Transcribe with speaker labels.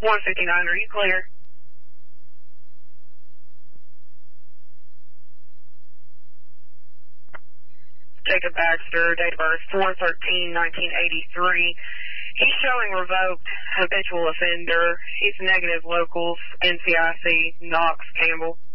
Speaker 1: 159, are you clear? Jacob Baxter, date of birth 4/13/1983. He's showing revoked habitual offender. He's negative locals, NCIC, Knox, Campbell.